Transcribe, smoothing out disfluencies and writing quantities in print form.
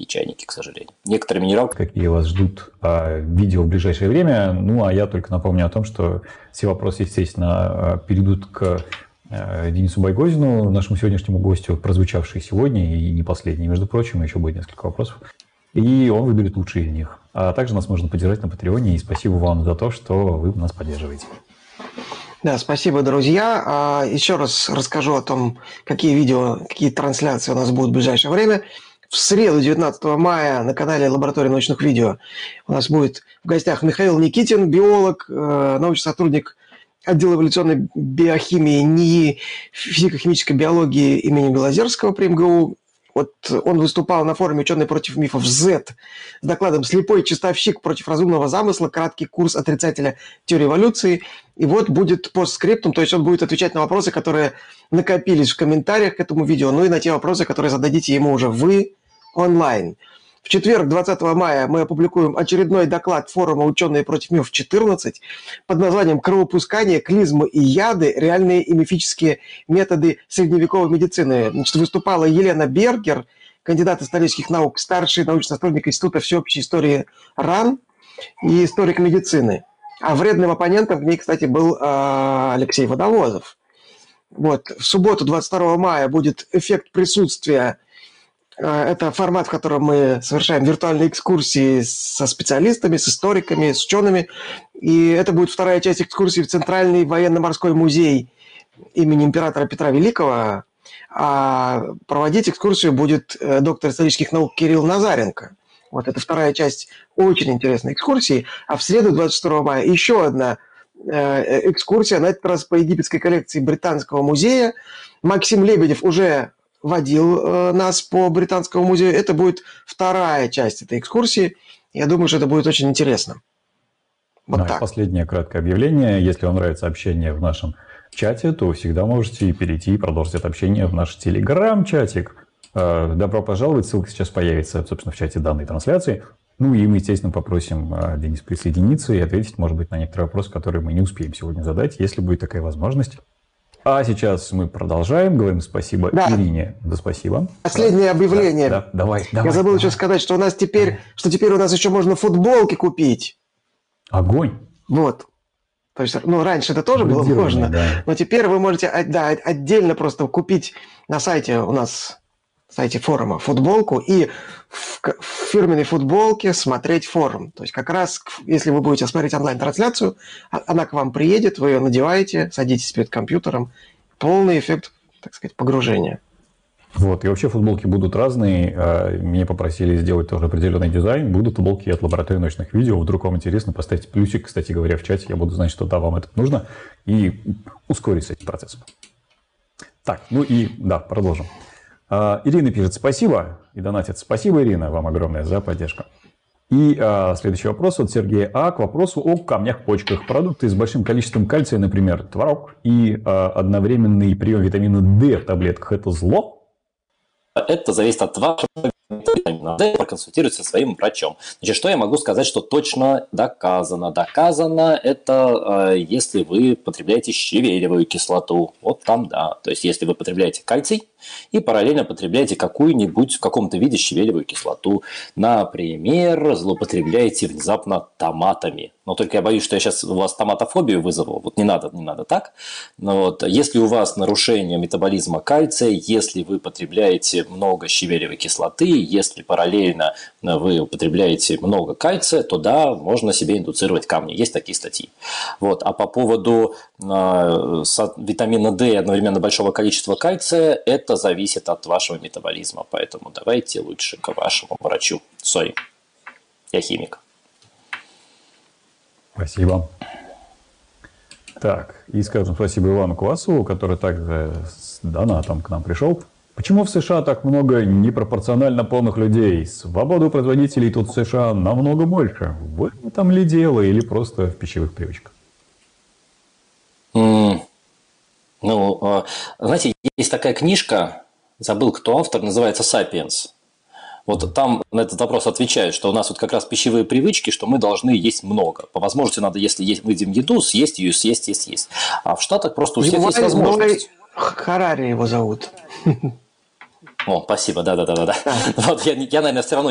чайники, к сожалению. Некоторые минералки... Какие вас ждут видео в ближайшее время. Ну, а я только напомню о том, что все вопросы, естественно, перейдут к Денису Байгозину, нашему сегодняшнему гостю, прозвучавшие сегодня, и не последние, между прочим, еще будет несколько вопросов. И он выберет лучшие из них. А также нас можно поддержать на Патреоне, и спасибо вам за то, что вы нас поддерживаете. Да, спасибо, друзья. Еще раз расскажу о том, какие видео, какие трансляции у нас будут в ближайшее время. В среду, 19 мая, на канале «Лаборатория научных видео» у нас будет в гостях Михаил Никитин, биолог, научный сотрудник отдела эволюционной биохимии НИИ физико-химической биологии имени Белозерского при МГУ. Вот он выступал на форуме «Ученые против мифов Z» с докладом «Слепой чистовщик против разумного замысла. Краткий курс отрицателя теории эволюции». И вот будет постскриптум, то есть он будет отвечать на вопросы, которые накопились в комментариях к этому видео, ну и на те вопросы, которые зададите ему уже вы онлайн. В четверг, 20 мая, мы опубликуем очередной доклад форума «Ученые против мифов 14» под названием «Кровопускание, клизмы и яды. Реальные и мифические методы средневековой медицины». Значит, выступала Елена Бергер, кандидат исторических наук, старший научный сотрудник Института всеобщей истории РАН и историк медицины. А вредным оппонентом в ней, кстати, был Алексей Водовозов. Вот. В субботу, 22 мая, будет «Эффект присутствия». Это формат, в котором мы совершаем виртуальные экскурсии со специалистами, с историками, с учеными. И это будет вторая часть экскурсии в Центральный военно-морской музей имени императора Петра Великого. А проводить экскурсию будет доктор исторических наук Кирилл Назаренко. Вот это вторая часть очень интересной экскурсии. А в среду, 22 мая, еще одна экскурсия, на этот раз по египетской коллекции Британского музея. Максим Лебедев уже водил нас по Британскому музею. Это будет вторая часть этой экскурсии. Я думаю, что это будет очень интересно. Вот так. Последнее краткое объявление. Если вам нравится общение в нашем чате, то вы всегда можете перейти и продолжить это общение в наш телеграм-чатик. Добро пожаловать. Ссылка сейчас появится, собственно, в чате данной трансляции. Ну и мы, естественно, попросим Дениса присоединиться и ответить, может быть, на некоторые вопросы, которые мы не успеем сегодня задать, если будет такая возможность. А сейчас мы продолжаем. Говорим спасибо Ирине. Да, спасибо. Последнее объявление. Да, давай. Я забыл еще сказать, что у нас теперь у нас еще можно футболки купить. Огонь. Вот. То есть, раньше это тоже было можно, да. Но теперь вы можете отдельно просто купить на сайте у нас, сайте форума, футболку и в фирменной футболке смотреть форум. То есть как раз, если вы будете смотреть онлайн-трансляцию, она к вам приедет, вы ее надеваете, садитесь перед компьютером. Полный эффект, так сказать, погружения. Вот, и вообще футболки будут разные. Меня попросили сделать тоже определенный дизайн. Будут футболки от лаборатории научных видео. Вдруг вам интересно, поставьте плюсик, кстати говоря, в чате. Я буду знать, что да, вам это нужно. И ускорить с этим процессом. Так, продолжим. Ирина пишет спасибо и донатит. Спасибо, Ирина, вам огромное за поддержку. И следующий вопрос от Сергея А. К вопросу о камнях-почках. Продукты с большим количеством кальция, например, творог и одновременный прием витамина D в таблетках – это зло? Это зависит от вашего витамина D, проконсультируйтесь со своим врачом. Значит, что я могу сказать, что точно доказано? Доказано это, если вы потребляете щавелевую кислоту. Вот там да. То есть, если вы потребляете кальций и параллельно потребляете какую-нибудь в каком-то виде щавелевую кислоту. Например, злоупотребляете внезапно томатами. Но только я боюсь, что я сейчас у вас томатофобию вызову. Вот не надо так. Но вот, если у вас нарушение метаболизма кальция, если вы потребляете много щавелевой кислоты, если параллельно вы употребляете много кальция, то да, можно себе индуцировать камни. Есть такие статьи. Вот. А по поводу витамина D и одновременно большого количества кальция, это зависит от вашего метаболизма. Поэтому давайте лучше к вашему врачу. Сори, я химик. Спасибо. Так, и скажем спасибо Ивану Квасову, который также с донатом к нам пришел. Почему в США так много непропорционально полных людей? Свободу производителей тут в США намного больше. В этом ли дело или просто в пищевых привычках? Знаете, есть такая книжка, забыл, кто автор, называется «Сапиенс». Вот там на этот вопрос отвечают, что у нас вот как раз пищевые привычки, что мы должны есть много. По возможности надо, если выйдем еду, съесть ее, съесть. А в Штатах просто у всех есть возможность. Харари его зовут. О, спасибо, да. Вот я, наверное, все равно